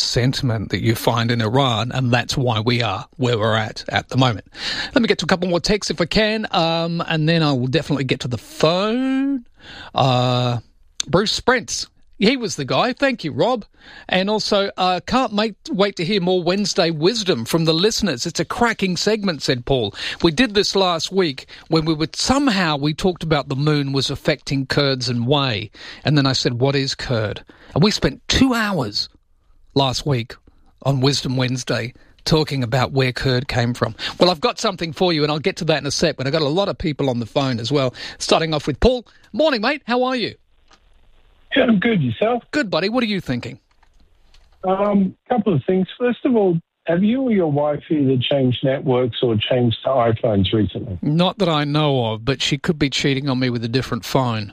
sentiment that you find in Iran, and that's why we are where we're at the moment. Let me get to a couple more texts if I can, and then I will definitely get to the phone. Bruce Sprents. He was the guy. Thank you, Rob. And also, can't wait to hear more Wednesday wisdom from the listeners. It's a cracking segment, said Paul. We did this last week when we talked about the moon was affecting Kurds and Way. And then I said, what is Kurd? And we spent 2 hours last week on Wisdom Wednesday talking about where Kurd came from. Well, I've got something for you, and I'll get to that in a sec, but I've got a lot of people on the phone as well. Starting off with Paul. Morning, mate. How are you? Yeah, I'm good. Yourself? Good, buddy. What are you thinking? Couple of things. First of all, have you or your wife either changed networks or changed to iPhones recently? Not that I know of, but she could be cheating on me with a different phone.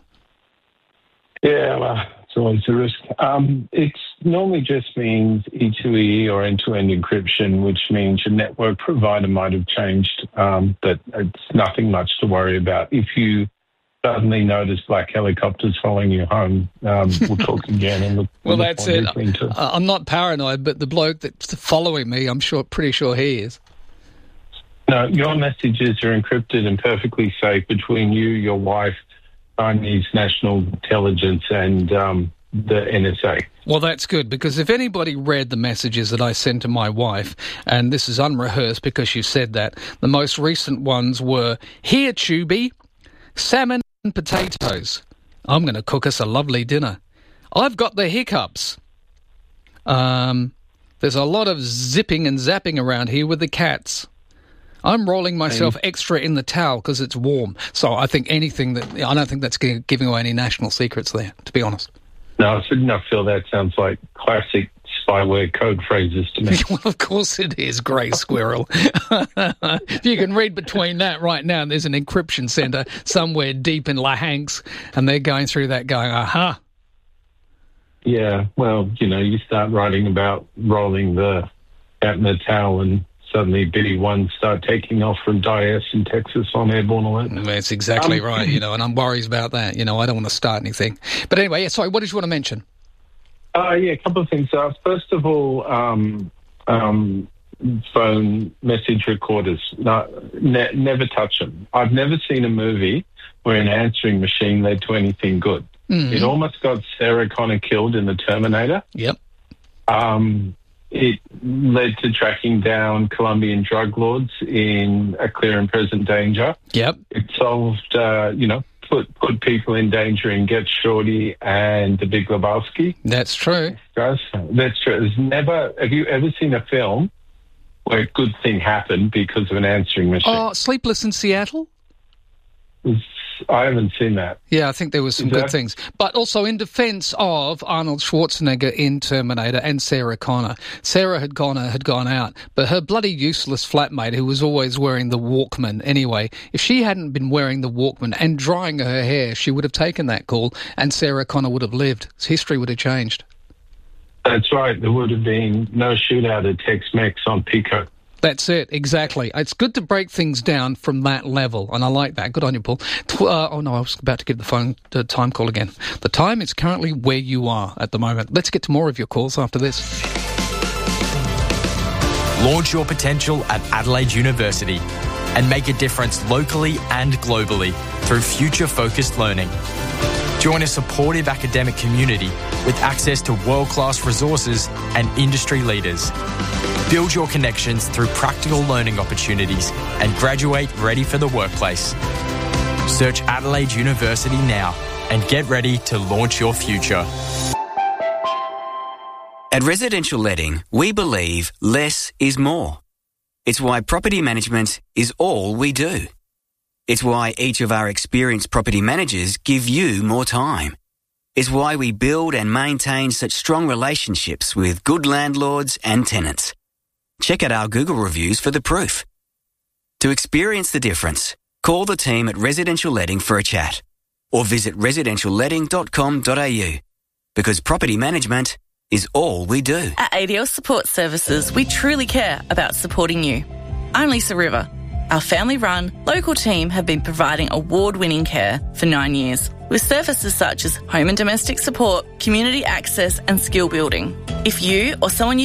Yeah, well, it's always a risk. It normally just means E2E or end-to-end encryption, which means your network provider might have changed, but it's nothing much to worry about. If you suddenly notice black helicopters following you home, we'll talk again and look. Well, that's it. I'm not paranoid, but the bloke that's following me, I'm pretty sure he is. No, your messages are encrypted and perfectly safe between you, your wife, Chinese National Intelligence, and the NSA. Well, that's good, because if anybody read the messages that I sent to my wife, and this is unrehearsed because you said that, the most recent ones were, "Here, Tubby, salmon and potatoes. I'm going to cook us a lovely dinner. I've got the hiccups. There's a lot of zipping and zapping around here with the cats. I'm rolling myself extra in the towel because it's warm." So I think I don't think that's giving away any national secrets there, to be honest. No, I feel that sounds like classic spyware code phrases to me. Well, of course it is, Grey Squirrel. If you can read between that right now, there's an encryption centre somewhere deep in La Hanks, and they're going through that going, aha. Yeah, well, you start writing about rolling the cat in the towel and suddenly BD1 start taking off from Dias in Texas on airborne alert. That's exactly right, and I'm worried about that. I don't want to start anything. But anyway, sorry, what did you want to mention? A couple of things. First of all, phone message recorders. Never touch them. I've never seen a movie where an answering machine led to anything good. Mm-hmm. It almost got Sarah Connor killed in The Terminator. Yep. It led to tracking down Colombian drug lords in A Clear and Present Danger. Yep. It solved, put people in danger in Get Shorty and The Big Lebowski. That's true. That's true. Have you ever seen a film where a good thing happened because of an answering machine? Oh, Sleepless in Seattle? I haven't seen that. Yeah, I think there was some good things. But also in defence of Arnold Schwarzenegger in Terminator and Sarah Connor. Sarah had gone out, but her bloody useless flatmate, who was always wearing the Walkman anyway, if she hadn't been wearing the Walkman and drying her hair, she would have taken that call and Sarah Connor would have lived. History would have changed. That's right. There would have been no shootout at Tex-Mex on Pico. That's it, exactly. It's good to break things down from that level, and I like that. Good on you, Paul. I was about to give the time call again. The time is currently where you are at the moment. Let's get to more of your calls after this. Launch your potential at Adelaide University and make a difference locally and globally through future-focused learning. Join a supportive academic community with access to world-class resources and industry leaders. Build your connections through practical learning opportunities and graduate ready for the workplace. Search Adelaide University now and get ready to launch your future. At Residential Letting, we believe less is more. It's why property management is all we do. It's why each of our experienced property managers give you more time. It's why we build and maintain such strong relationships with good landlords and tenants. Check out our Google reviews for the proof. To experience the difference, call the team at Residential Letting for a chat or visit residentialletting.com.au because property management is all we do. At ADL Support Services, we truly care about supporting you. I'm Lisa River. Our family-run, local team have been providing award-winning care for 9 years with services such as home and domestic support, community access and skill building. If you or someone you